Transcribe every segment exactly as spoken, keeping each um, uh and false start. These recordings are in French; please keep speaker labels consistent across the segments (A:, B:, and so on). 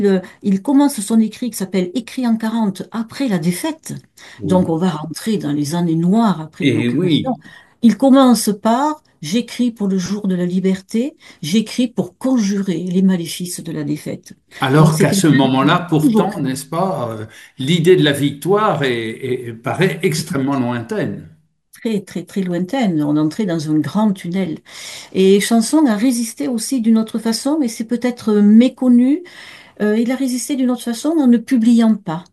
A: Il commence son écrit qui s'appelle Écrit en quarante après la défaite. Donc
B: Oui.
A: on va rentrer dans les années noires après
B: Et
A: l'occupation.
B: oui,
A: Il commence par J'écris pour le jour de la liberté, j'écris pour conjurer les maléfices de la défaite. Donc
B: alors
A: c'est
B: qu'à ce
A: quelqu'un qui
B: moment-là,
A: a toujours
B: pourtant,
A: cru.
B: n'est-ce pas, euh, l'idée de la victoire est- est- paraît extrêmement lointaine.
A: Très, très, très lointaine. On entrait dans un grand tunnel. Et Chanson a résisté aussi d'une autre façon, mais c'est peut-être méconnu. Euh, il a résisté d'une autre façon en ne publiant pas.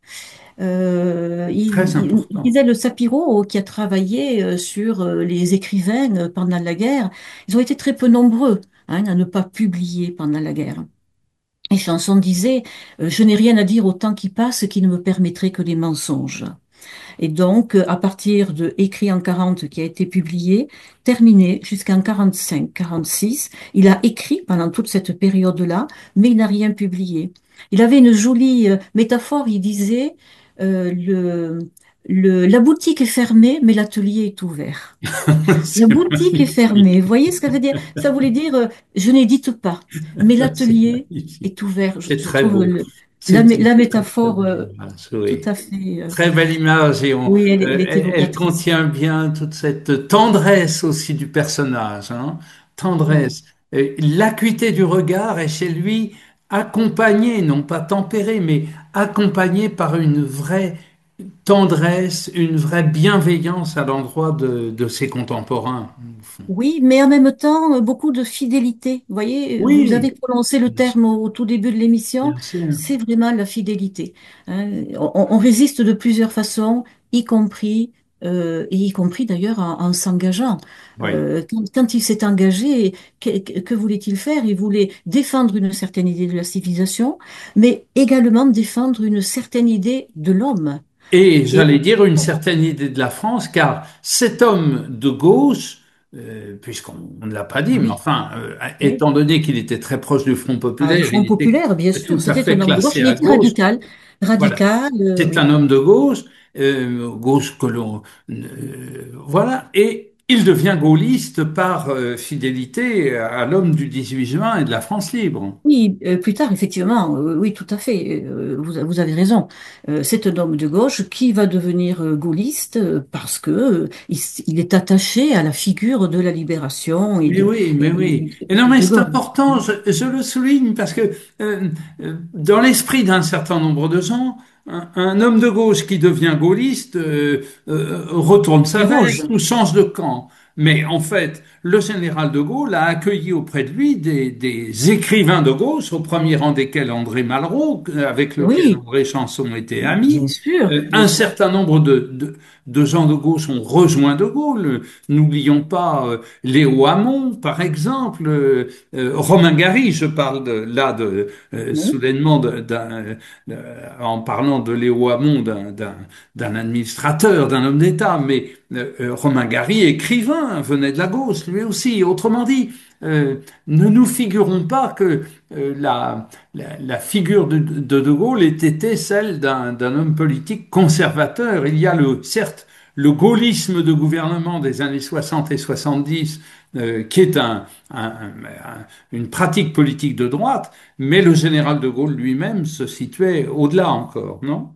A: Euh,
B: Très
A: il, il- il
B: important.
A: disait le Sapiro qui a travaillé euh, sur euh, les écrivains euh, pendant la guerre, ils ont été très peu nombreux hein, à ne pas publier pendant la guerre. Et Chanson disait, euh, je n'ai rien à dire au temps qui passe qui ne me permettrait que les mensonges. Et donc, euh, à partir de Écrit en quarante qui a été publié, terminé jusqu'en quarante-cinq, quarante-six, il a écrit pendant toute cette période-là, mais il n'a rien publié. Il avait une jolie euh, métaphore, il disait, euh, le, le- la boutique est fermée, mais l'atelier est ouvert. La
B: C'est
A: boutique est fermée. Vous
B: magnifique.
A: voyez ce que ça veut dire? Ça voulait dire, euh, je n'édite pas, mais
B: C'est
A: l'atelier
B: magnifique.
A: est ouvert. Je,
B: C'est
A: je
B: très
A: trouve
B: beau.
A: le- la,
B: C'est
A: mé-
B: une
A: la
B: très, très
A: métaphore
B: belle
A: euh,
B: image,
A: tout
B: oui.
A: à fait. euh,
B: Très belle image et on,
A: oui, elle,
B: euh,
A: elle est
B: elle, elle
A: évocatrice.
B: contient bien toute cette tendresse aussi du personnage, hein.
A: Oui,
B: Tendresse. Et l'acuité du regard est chez lui accompagnée, non pas tempérée, mais accompagnée par une vraie tendresse, une vraie bienveillance à l'endroit de, de ses contemporains.
A: oui, mais en même temps, euh, beaucoup de fidélité. Vous voyez, vous avez
B: Oui,
A: prononcé le
B: bien sûr.
A: terme au, au tout début de l'émission,
B: Bien sûr.
A: c'est vraiment la fidélité. Hein. On, on résiste de plusieurs façons, y compris, euh, et y compris d'ailleurs en, en s'engageant.
B: Oui.
A: Euh, quand, quand il s'est engagé, que, que- que voulait-il faire? Il voulait défendre une certaine idée de la civilisation, mais également défendre une certaine idée de l'homme.
B: Et
A: Et
B: j'allais dire une certaine idée de la France, car cet homme de gauche, euh, puisqu'on on ne l'a pas dit, mais
A: oui,
B: enfin, euh,
A: oui.
B: étant donné qu'il était très proche du Front
A: Ah, le
B: populaire, il
A: Front
B: était
A: populaire, bien
B: tout
A: sûr,
B: à
A: c'était
B: fait
A: un homme de gauche,
B: classé
A: il
B: à
A: était
B: gauche.
A: radical,
B: Voilà.
A: radical, euh,
B: C'est
A: oui.
B: un homme de gauche, euh, gauche que l'on, euh, voilà, et il devient gaulliste par euh, fidélité à l'homme du dix-huit juin et de la France libre.
A: Oui, euh, plus tard, effectivement, euh, oui, tout à fait, euh, vous, vous avez raison. Euh, c'est un homme de gauche qui va devenir euh, gaulliste euh, parce que euh, il, s- il est attaché à la figure de la libération et
B: Mais
A: de,
B: oui,
A: et
B: mais oui.
A: de,
B: Et non, mais
A: de
B: c'est
A: Gaulle.
B: important, je, je le souligne, parce que euh, euh, dans l'esprit d'un certain nombre de gens, un, un homme de gauche qui devient gaulliste euh, euh, retourne sa
A: Déroge.
B: veste ou change de camp. Mais en fait, le général de Gaulle a accueilli auprès de lui des, des écrivains de gauche, au premier rang desquels André Malraux, avec lequel
A: Oui,
B: André Chanson était ami.
A: bien sûr,
B: Euh,
A: bien
B: un
A: sûr.
B: certain nombre de, de, de gens de gauche ont rejoint de Gaulle. N'oublions pas euh, Léo Hamon, par exemple, euh, euh, Romain Gary, je parle de, là de, euh,
A: Oui,
B: soudainement de- d'un, euh, en parlant de Léo Hamon, d'un, d'un, d'un administrateur, d'un homme d'État, mais euh, euh, Romain Gary, écrivain, venait de la gauche, lui aussi. Autrement dit, euh, ne nous figurons pas que euh, la, la, la figure de, de De Gaulle ait été celle d'un d'un homme politique conservateur. Il y a le, certes, le gaullisme de gouvernement des années soixante et soixante-dix, euh, qui est un, un- un- une pratique politique de droite, mais le général de Gaulle lui-même se situait au-delà encore, non?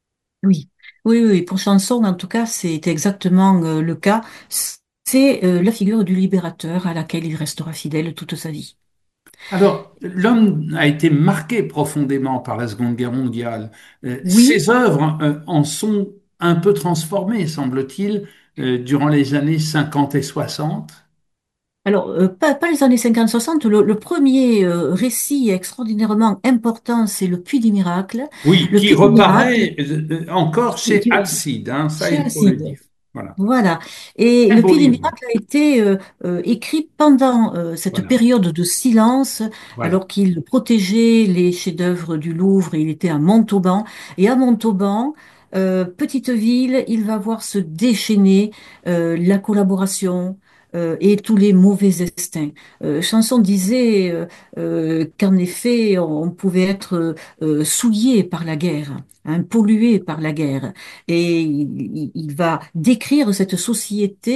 A: oui, oui, oui, pour Chanson, en tout cas, c'est exactement euh, le cas. C'est euh, la figure du libérateur à laquelle il restera fidèle toute sa vie.
B: Alors, l'homme a été marqué profondément par la Seconde Guerre mondiale. Euh,
A: Oui,
B: Ses œuvres euh, en sont un peu transformées, semble-t-il, euh, durant les années cinquante et soixante.
A: alors, euh, pas, pas les années cinquante soixante, le, le premier euh, récit extraordinairement important, c'est le Puits du Miracle.
B: Oui,
A: Le
B: qui
A: Puits du Miracle,
B: reparaît euh, euh, encore
A: qui,
B: chez
A: qui-
B: Alcide, hein, ça
A: chez
B: il faut le
A: Alcide.
B: dire. Voilà.
A: Voilà. Et
B: Très
A: le
B: beau
A: Puits des
B: livre.
A: miracles a été euh, euh, écrit pendant euh, cette
B: Voilà.
A: période de silence,
B: Voilà.
A: alors qu'il protégeait les chefs-d'œuvre du Louvre. Et il était à Montauban. Et à Montauban, euh, petite ville, il va voir se déchaîner euh, la collaboration. euh, et tous les mauvais instincts. Euh, Chanson disait euh, euh, qu'en effet, on, on pouvait être euh, souillé par la guerre, hein, pollué par la guerre. Et il, il- il va décrire cette société.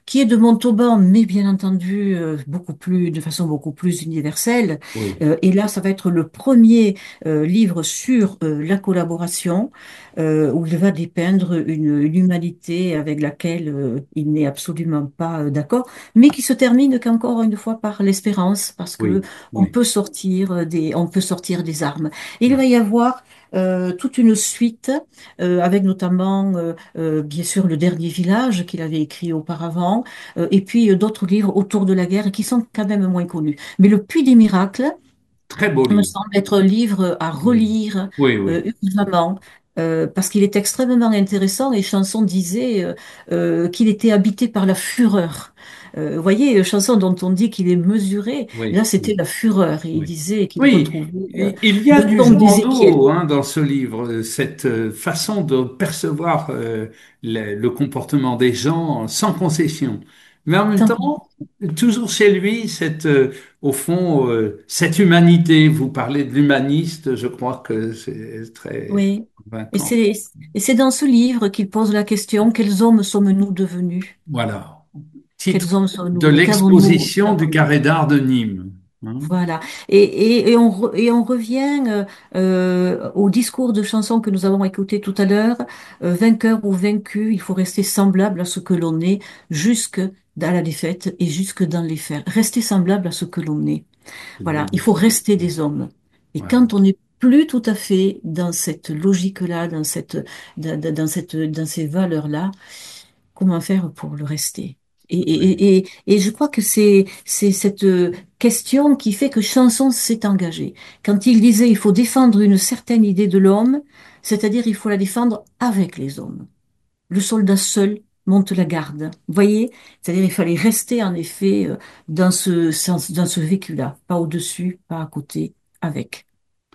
A: qui est de Montauban, mais bien entendu euh, beaucoup plus, de façon beaucoup plus universelle.
B: Oui,
A: Euh, et là, ça va être le premier euh, livre sur euh, la collaboration, euh, où il va dépeindre une, une humanité avec laquelle euh, il n'est absolument pas euh, d'accord, mais qui se termine qu'encore une fois par l'espérance, parce que
B: oui,
A: on
B: oui.
A: peut sortir des, on peut sortir des armes. Et il va y avoir euh, toute une suite, euh, avec notamment, euh, euh, bien sûr, Le Dernier Village qu'il avait écrit auparavant, euh, et puis euh, d'autres livres autour de la guerre qui sont quand même moins connus. Mais Le Puits des Miracles
B: Très beau
A: me
B: livre.
A: semble être un livre à
B: Oui,
A: relire
B: oui,
A: euh,
B: oui.
A: urgemment. Euh, parce qu'il est extrêmement intéressant et Chanson disait euh, euh, qu'il était habité par la fureur. Euh, vous voyez, Chanson dont on dit qu'il est mesuré, là
B: Oui,
A: c'était
B: oui,
A: la fureur et il
B: oui.
A: disait qu'il
B: Oui,
A: retrouvait euh,
B: i- il y a
A: le
B: du
A: conte
B: jour en
A: d'Ézéchiel.
B: dos hein, dans ce livre, euh, cette euh, façon de percevoir euh, le, le comportement des gens sans concession. Mais en même
A: Tant-
B: temps, toujours chez lui, cette, euh, au fond, euh, cette humanité. Vous parlez de l'humaniste, je crois que c'est très
A: Oui. Et
B: convaincant.
A: c'est, et c'est dans ce livre qu'il pose la question, quels hommes sommes-nous devenus?
B: Voilà. Titre
A: Quels hommes sommes-nous
B: de
A: devenus? Qu'avons-nous
B: l'exposition du
A: appris?
B: carré d'art de Nîmes. Hein.
A: Voilà. Et, et, et, on, re- et on revient euh, euh, au discours de chanson que nous avons écouté tout à l'heure. Euh, vainqueur ou vaincu, il faut rester semblable à ce que l'on est jusque dans la défaite et jusque dans les faits. Rester semblable à ce que l'on est.
B: Je
A: Voilà.
B: vais
A: Il faut
B: dire.
A: rester des hommes. Et
B: Voilà.
A: quand on n'est plus tout à fait dans cette logique-là, dans cette, dans, dans dans cette, dans ces valeurs-là, comment faire pour le rester? Et,
B: Oui.
A: et, et, et je crois que c'est, c'est cette euh, question qui fait que Chanson s'est engagé. Quand il disait il faut défendre une certaine idée de l'homme, c'est-à-dire il faut la défendre avec les hommes. Le soldat seul monte la garde. Vous voyez? C'est-à-dire il fallait rester en effet euh, dans ce sens, dans ce vécu-là, pas au-dessus, pas à côté, avec.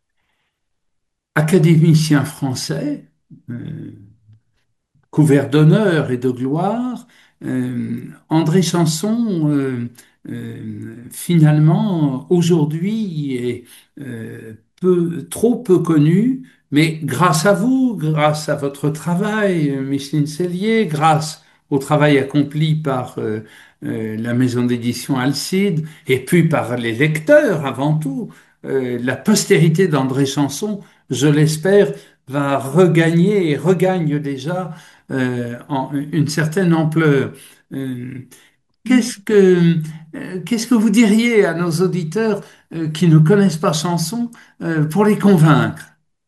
B: Académicien français, euh, couvert d'honneur et de gloire, euh, André Chanson, euh, euh, finalement, aujourd'hui, est euh, peu, trop peu connu, mais grâce à vous, grâce à votre travail, euh, Micheline Sellier, grâce au travail accompli par euh, euh, la maison d'édition Alcide, et puis par les lecteurs avant tout, euh, la postérité d'André Chanson, je l'espère, va regagner et regagne déjà euh, en une certaine ampleur. Euh, qu'est-ce que, euh, qu'est-ce que vous diriez à nos auditeurs euh, qui ne connaissent pas Chanson euh, pour les convaincre?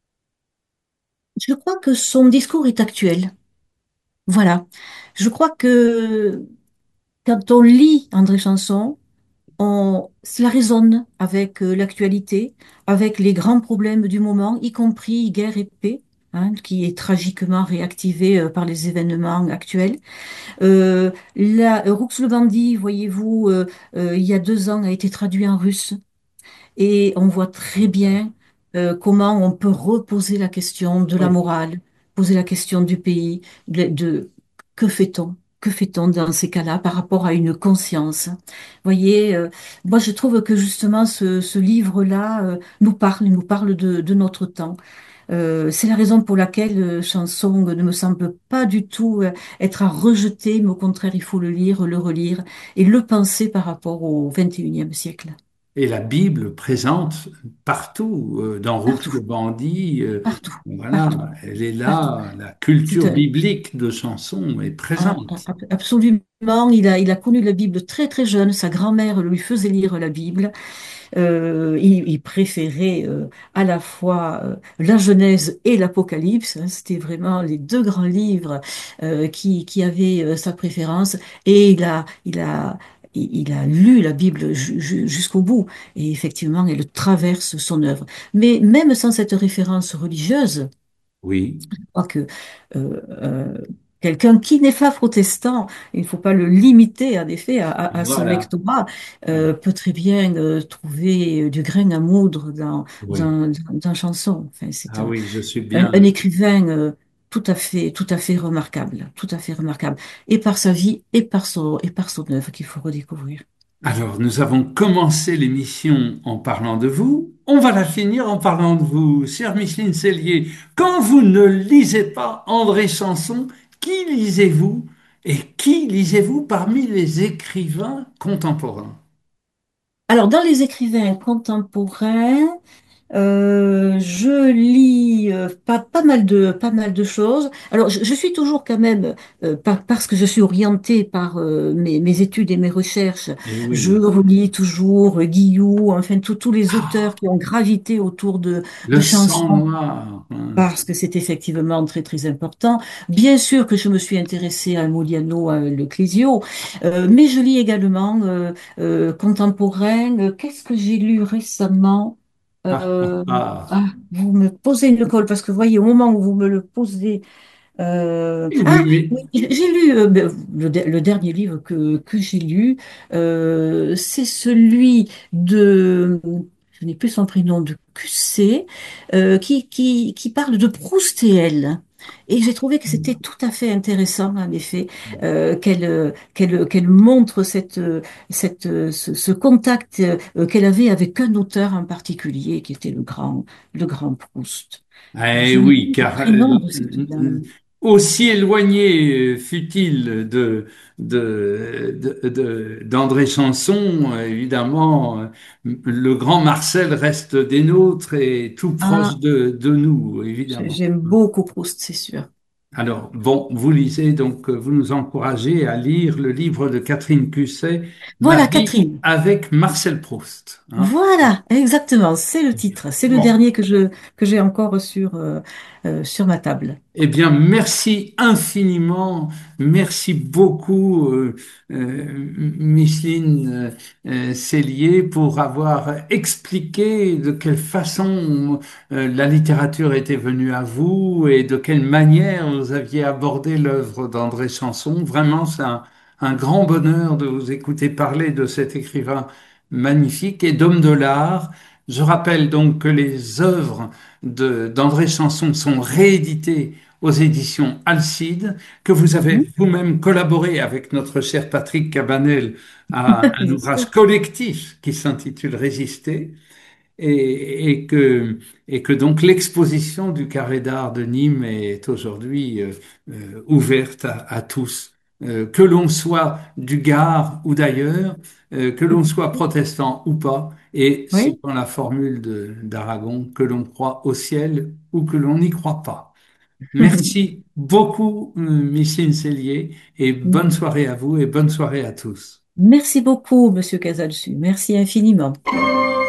A: Je crois que son discours est actuel. Voilà. Je crois que quand on lit André Chanson, on, cela résonne avec euh, l'actualité, avec les grands problèmes du moment, y compris guerre et paix, hein, qui est tragiquement réactivé euh, par les événements actuels. Euh, la, Roux le bandit, voyez-vous, euh, euh, il y a deux ans, a été traduit en russe. Et on voit très bien euh, comment on peut reposer la question de la
B: Oui.
A: morale, poser la question du pays, de, de- que fait-on? Que fait-on dans ces cas-là par rapport à une conscience? Vous voyez, euh, moi je trouve que justement ce, ce livre-là euh, nous parle, il nous parle de, de notre temps. Euh, c'est la raison pour laquelle euh, Chanson ne me semble pas du tout euh, être à rejeter, mais au contraire, il faut le lire, le relire et le penser par rapport au vingt et unième siècle.
B: Et la Bible présente partout, euh, dans Roux
A: Partout.
B: le bandit, euh,
A: Partout,
B: voilà,
A: partout,
B: elle est
A: partout.
B: là, la
A: C'est
B: culture
A: un-
B: biblique de Chanson est
A: un- un-
B: présente.
A: absolument, il a, il a connu la Bible très très jeune. Sa grand-mère lui faisait lire la Bible. Euh, il, il préférait euh, à la fois euh, la Genèse et l'Apocalypse, hein. C'était vraiment les deux grands livres euh, qui, qui avaient euh, sa préférence. Et il a, il a, il il a lu la Bible ju- ju- jusqu'au bout. Et effectivement, elle traverse son œuvre. Mais même sans cette référence religieuse,
B: Oui,
A: crois que euh, euh, quelqu'un qui n'est pas protestant, il ne faut pas le limiter en effet à, à- à son
B: voilà.
A: lectorat,
B: Voilà.
A: euh, peut très bien euh, trouver du grain à moudre dans,
B: Oui.
A: dans, dans, dans Chanson. Enfin, c'est
B: Ah
A: un,
B: oui, je suis
A: un,
B: bien.
A: un écrivain euh, tout à fait, tout à fait remarquable, tout à fait remarquable, et par sa vie et par son, et par son œuvre qu'il faut redécouvrir.
B: Alors, nous avons commencé l'émission en parlant de vous. On va la finir en parlant de vous, chère Micheline Sellier. Quand vous ne lisez pas André Chanson, qui lisez-vous? Et qui lisez-vous parmi les écrivains contemporains?
A: Alors, dans les écrivains contemporains, Euh, je lis euh, pas, pas mal de, pas mal de choses. Alors, je, je suis toujours quand même, euh, par- parce que je suis orientée par euh, mes, mes études et mes recherches,
B: Eh
A: je
B: oui.
A: relis toujours euh, Guillou, enfin tous tous les
B: Ah,
A: auteurs qui ont gravité autour de,
B: le
A: de
B: sang
A: chansons,
B: noir. Hein.
A: parce que c'est effectivement très très important. Bien sûr que je me suis intéressée à Modiano, à Le Clésio, euh, mais je lis également euh, euh, contemporain. Euh, Qu'est-ce que j'ai lu récemment?
B: Ah, ah,
A: Euh,
B: ah.
A: ah, vous me posez une colle parce que vous voyez, au moment où vous me le posez, euh,
B: Oui,
A: ah,
B: mais
A: oui, j'ai j'ai lu euh, ben, le, de- le dernier livre que, que j'ai lu, euh, c'est celui de, je n'ai plus son prénom, de Q C, euh, qui, qui, qui parle de Proust et elle. Et j'ai trouvé que c'était tout à fait intéressant, en effet, euh, qu'elle euh, qu'elle qu'elle montre cette, euh, cette, euh, ce, ce contact euh, qu'elle avait avec un auteur en particulier, qui était le grand, le grand Proust.
B: eh
A: Je n'ai
B: oui,
A: plus le
B: car euh,
A: prénom de cette dame.
B: aussi éloigné fut-il de, de, de- de- d'André Chanson, euh, évidemment, euh, le grand Marcel reste des nôtres et tout proche
A: Ah,
B: de, de nous,
A: j'ai-
B: évidemment.
A: j'aime beaucoup Proust, c'est sûr.
B: Alors, bon, vous lisez, donc euh, vous nous encouragez à lire le livre de Catherine Cusset, Ma
A: Voilà,
B: vie
A: Catherine.
B: avec Marcel Proust. Hein.
A: Voilà, exactement, c'est le titre. C'est le
B: Bon.
A: dernier que je que j'ai encore sur euh, euh, sur ma table.
B: Eh bien, merci infiniment, merci beaucoup, euh, euh, Micheline euh, Cellier, pour avoir expliqué de quelle façon euh, la littérature était venue à vous et de quelle manière vous aviez abordé l'œuvre d'André Chanson. Vraiment, c'est un, un grand bonheur de vous écouter parler de cet écrivain magnifique et d'homme de l'art. Je rappelle donc que les œuvres de- d'André Chanson sont rééditées aux éditions Alcide, que vous avez
A: Mhm.
B: vous-même collaboré avec notre cher Patrick Cabanel à un
A: Bien
B: ouvrage
A: sûr.
B: collectif qui s'intitule Résister et, et que, et que donc l'exposition du Carré d'art de Nîmes est aujourd'hui euh, euh, ouverte à, à tous. Euh, que l'on soit du Gard ou d'ailleurs, euh, que l'on soit protestant ou pas, et
A: Oui.
B: selon la formule de- d'Aragon, que l'on croit au ciel ou que l'on n'y croit pas. Merci beaucoup, euh, Micheline Cellier, et bonne soirée à vous et bonne soirée à tous.
A: Merci beaucoup, Monsieur Casalsu. Merci infiniment.